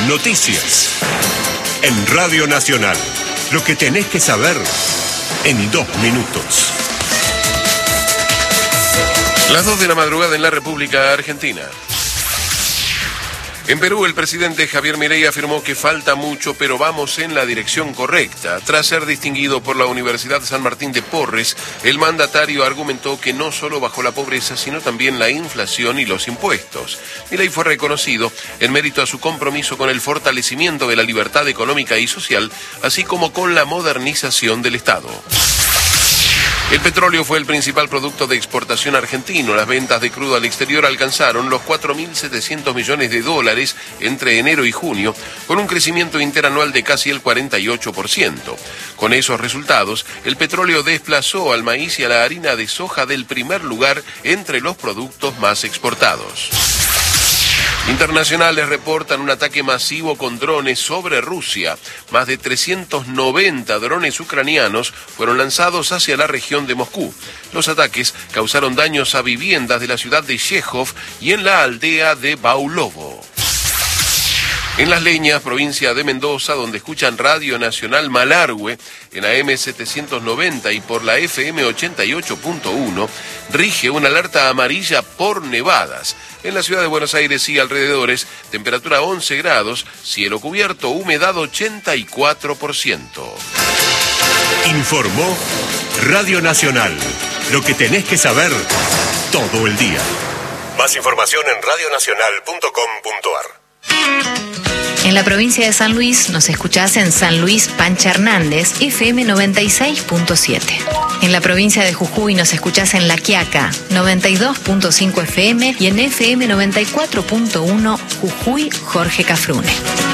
Noticias. En Radio Nacional. Lo que tenés que saber en 2 minutos. Las 2 de la madrugada en la República Argentina. En Perú, el presidente Javier Milei afirmó que falta mucho, pero vamos en la dirección correcta. Tras ser distinguido por la Universidad San Martín de Porres, el mandatario argumentó que no solo bajó la pobreza, sino también la inflación y los impuestos. Milei fue reconocido en mérito a su compromiso con el fortalecimiento de la libertad económica y social, así como con la modernización del Estado. El petróleo fue el principal producto de exportación argentino. Las ventas de crudo al exterior alcanzaron los 4.700 millones de dólares entre enero y junio, con un crecimiento interanual de casi el 48%. Con esos resultados, el petróleo desplazó al maíz y a la harina de soja del primer lugar entre los productos más exportados. Internacionales reportan un ataque masivo con drones sobre Rusia. Más de 390 drones ucranianos fueron lanzados hacia la región de Moscú. Los ataques causaron daños a viviendas de la ciudad de Chejov y en la aldea de Baulovo. En Las Leñas, provincia de Mendoza, donde escuchan Radio Nacional Malargüe, en AM 790 y por la FM 88.1, rige una alerta amarilla por nevadas. En la ciudad de Buenos Aires y alrededores, temperatura 11 grados, cielo cubierto, humedad 84%. Informó Radio Nacional. Lo que tenés que saber todo el día. Más información en radionacional.com.ar. En la provincia de San Luis nos escuchás en San Luis Pancha Hernández, FM 96.7. En la provincia de Jujuy nos escuchás en La Quiaca, 92.5 FM y en FM 94.1 Jujuy Jorge Cafrune.